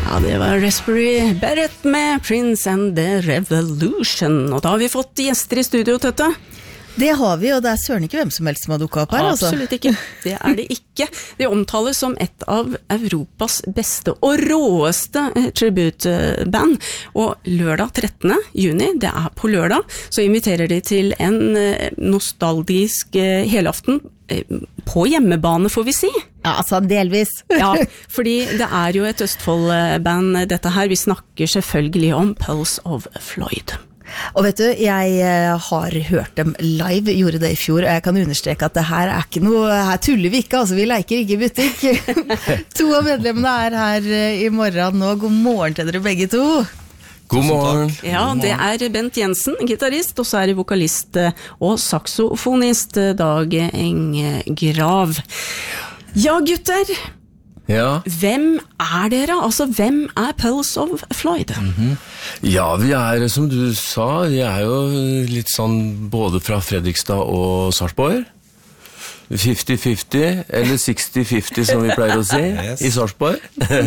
Ja, det var Raspberry Beret med Prince and the Revolution. Og da har vi fått gjester I studio, Tøtte. Det har vi, og det søren ikke hvem som helst som har dukket opp her. Absolutt ikke, det det ikke. Det omtales som et av Europas beste og råeste tributeband. Og lørdag 13. juni, det på lørdag, så inviterer de til en nostalgisk helaften på hjemmebane, får vi si. Ja, altså delvis. Ja, fordi det jo et Østfold-band dette her. Vi snakker selvfølgelig om Pulse of Floyd. Og vet du, jeg har hørt dem live, gjorde det I fjor, og jeg kan understreke at det her ikke noe, her tuller vi ikke, altså vi leker ikke I butikk. 2 av medlemmene her I morgen nå. God morgen til dere begge to. God morgen. Ja, det Bent Jensen, gitarist, og så det vokalist og saksofonist Dag Engrav. Ja, gutter! Ja. Hvem dere? Altså, hvem Pulse of Floyd? Ja, vi som du sa, vi jo litt sånn både fra Fredrikstad og Sarpsborg. 50-50, eller 60-50 som vi pleier å si, I Sarpsborg.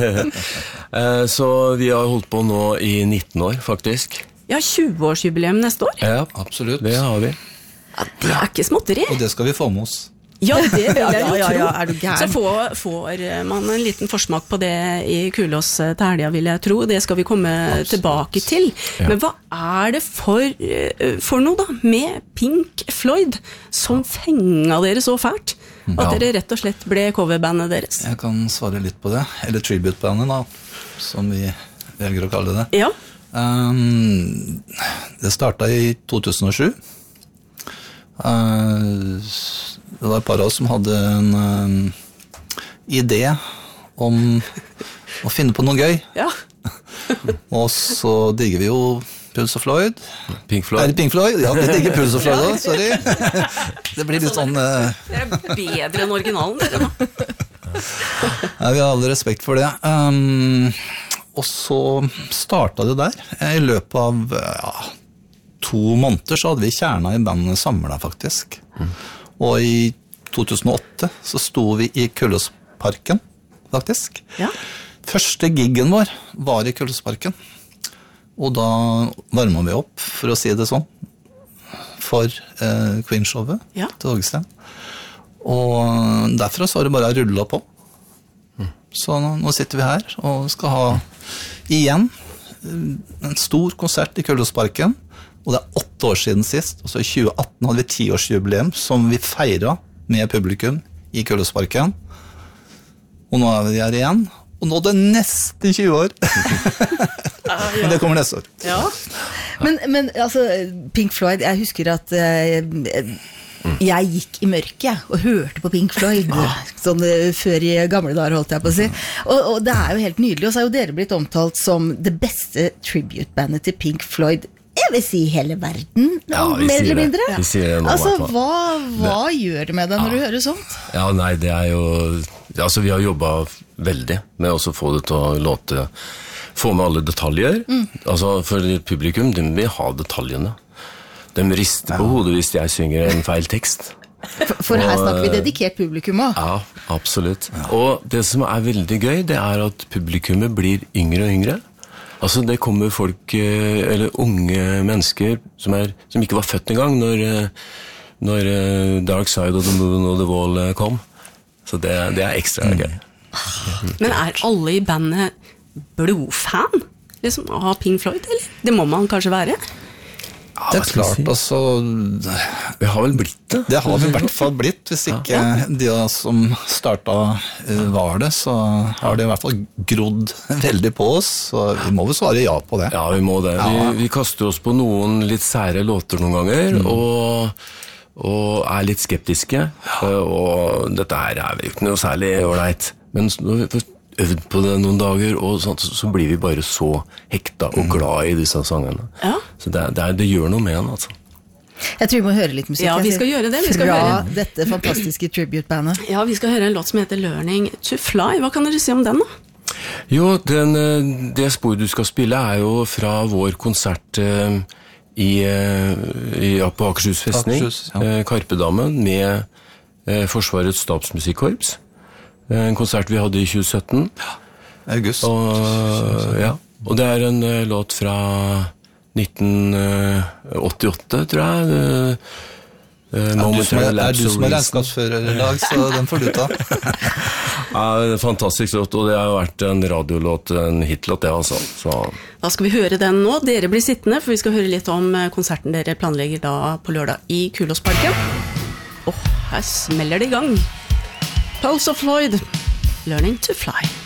Så vi har holdt på nå I 19 år, faktisk. Ja, 20-årsjubileum neste år. Ja, absolutt. Det har vi. Ja, det ikke småtteri. Og det skal vi få med oss. Ja, det vil jeg jo tro. Ja, du gæren? Så får man en liten forsmak på det I Kulås til helga, vil jeg tro. Det skal vi komme tilbake til. Ja. Men hva det for noe da, med Pink Floyd, som fenget dere så fælt? At dere rett og slett ble coverbandet deres? Jeg kan svare litt på det. Eller tributebandet da, som vi velger å kalle det. Ja. Det startet I 2007. Det var et par av oss som hadde en idé om å finne på noe gøy. Ja. Og så digger vi jo Pulse of Floyd. Pink Floyd. Pink Floyd? Ja, vi digger Pulse of Floyd også, sorry. Det blir litt sånn... Det bedre enn originalen, dere da. Ja, vi har all respekt for det. Og så startet det der. I løpet av 2 måneder så hadde vi kjerna I bandet samlet, faktisk. Og I 2008 så sto vi I Kulåsparken, faktisk. Ja. Første giggen vår var I Kulåsparken. Og da varmet vi opp, for å si det sånn, for Queen-showet til Ågestein. Og derfra så har det bare rullet på. Så nå sitter vi her og skal ha igjen en stor konsert I Kulåsparken. Og det 8 år siden sist, og så I 2018 hadde vi 10-årsjubileum som vi feiret med publikum I Kulåsparken. Og nå vi her igjen, og nå det nesten 20 år. Men det kommer neste år. Ja. Men altså, Pink Floyd, jeg husker at jeg gikk I mørket og hørte på Pink Floyd, sånn før I gamle dager holdt jeg på å si. Og det jo helt nydelig, og så jo dere blitt omtalt som det beste tribute-bandet til Pink Floyd, jeg vil si hele verden, mer eller mindre. Vi sier det nå, altså, hva gjør det med deg når du hører sånt? Ja, nei, det jo... Altså, vi har jobbet veldig med å få det til å låte... Få med alle detaljer. Altså, for publikum, de vil ha detaljene. De rister på hodet hvis jeg synger en feil tekst. For her snakker vi dedikert publikum også. Ja, absolutt. Og det som veldig gøy, det at publikummet blir yngre og yngre. Altså det kommer folk, eller unge mennesker som ikke var født engang når Dark Side of the Moon og The Wall kom. Så det ekstra gøy. Men alle I bandet blodfan liksom, av Pink Floyd, eller? Det må man kanskje være? Ja, det klart, altså... Vi har vel blitt det. Det har vi I hvert fall blitt. Hvis ikke de som startet var det, så har det I hvert fall grodd veldig på oss. Så vi må vel svare ja på det. Ja, vi må det. Vi kaster oss på noen litt sære låter noen ganger, og litt skeptiske. Og dette jo ikke noe særlig ordentlig. Men når vi øvd på det noen dager, og sånt, så blir vi bare så hekta og glad I disse sangene. Ja. Så det gjør noe med den, altså. Jeg tror vi må høre litt musikk. Ja, vi skal gjøre det. Fra dette fantastiske tribute-bandet. Ja, vi skal høre en låt som heter Learning to Fly. Hva kan dere si om den da? Jo, det spor du skal spille jo fra vår konsert på Akershus festning, Karpedammen, med Forsvarets stabsmusikkorps. En konsert vi hadde I 2017. August. Og det er en låt fra 1988, tror jeg. Er du som er regnskapsfører I dag, så den får du ta. Fantastisk låt, og det har vært en radiolåt, en hitlåt det altså. Så. Da skal vi høre den nå. Dere blir sittende, for vi skal høre litt om konserten dere planlegger da på lørdag I Kulåsparken. Her smeller det I gang. Pulse of Floyd, Learning to Fly.